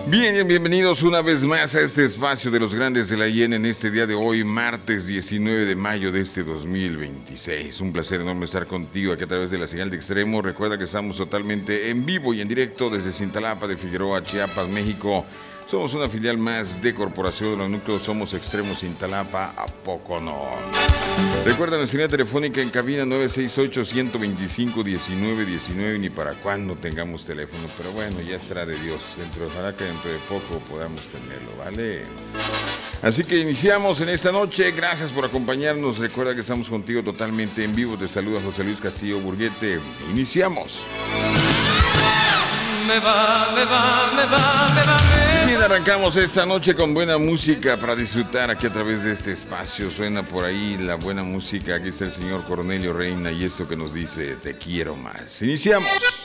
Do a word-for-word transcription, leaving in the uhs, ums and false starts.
Bien, bienvenidos una vez más a este espacio de los grandes de la hiena en este día de hoy, martes diecinueve de mayo de este dos mil veintiséis. Un placer enorme estar contigo aquí a través de la señal de Extremo. Recuerda que estamos totalmente en vivo y en directo desde Cintalapa de Figueroa, Chiapas, México. Somos una filial más de Corporación de los Núcleos, somos Extremo Cintalapa, ¿a poco no? Recuerda nuestra línea telefónica en cabina nueve seis ocho, uno dos cinco, uno nueve uno nueve, ni para cuando tengamos teléfono, pero bueno, ya será de Dios, dentro, ojalá que dentro de poco podamos tenerlo, ¿vale? Así que iniciamos en esta noche, gracias por acompañarnos, recuerda que estamos contigo totalmente en vivo, te saluda José Luis Castillo Burguete, iniciamos. Me va, me va, me va, me va, me... Bien, arrancamos esta noche con buena música para disfrutar aquí a través de este espacio. Suena por ahí la buena música. Aquí está el señor Cornelio Reina y esto que nos dice: te quiero más. Iniciamos.